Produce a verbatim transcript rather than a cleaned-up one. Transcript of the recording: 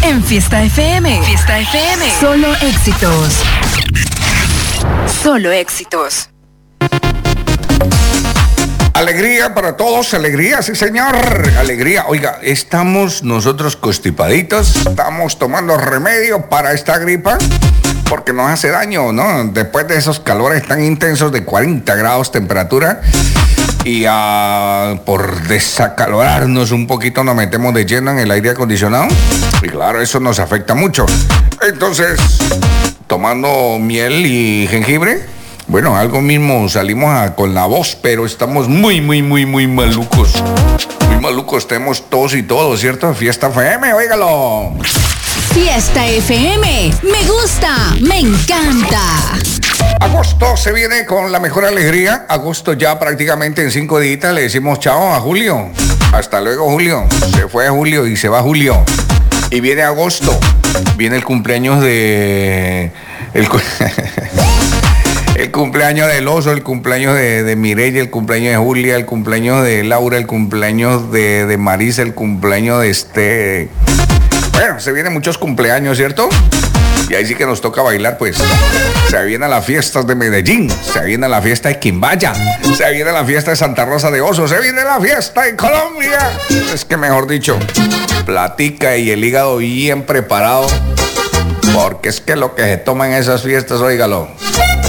en Fiesta F M. Fiesta F M. Solo éxitos. Solo éxitos. Alegría para todos, alegría, sí señor, alegría. Oiga, estamos nosotros constipaditos, estamos tomando remedio para esta gripa, porque nos hace daño, ¿no? Después de esos calores tan intensos de cuarenta grados temperatura, y uh, por desacalorarnos un poquito nos metemos de lleno en el aire acondicionado, y claro, eso nos afecta mucho. Entonces, tomando miel y jengibre, bueno, algo mismo salimos a, con la voz, pero estamos muy, muy, muy, muy malucos. Muy malucos, tenemos tos y todo, ¿cierto? Fiesta F M, óigalo. Fiesta F M, me gusta, me encanta. Agosto se viene con la mejor alegría. Agosto ya prácticamente en cinco días le decimos chao a Julio. Hasta luego, Julio. Se fue Julio y se va Julio. Y viene agosto. Viene el cumpleaños de... El... El cumpleaños del oso, el cumpleaños de, de Mireya, el cumpleaños de Julia, el cumpleaños de Laura, el cumpleaños de, de Marisa, el cumpleaños de este... Bueno, se vienen muchos cumpleaños, ¿cierto? Y ahí sí que nos toca bailar, pues. Se vienen las fiestas de Medellín, se viene la fiesta de Quimbaya, se viene la fiesta de Santa Rosa de Osos, se viene la fiesta de Colombia. Es que mejor dicho, platica y el hígado bien preparado, porque es que lo que se toma en esas fiestas, óigalo.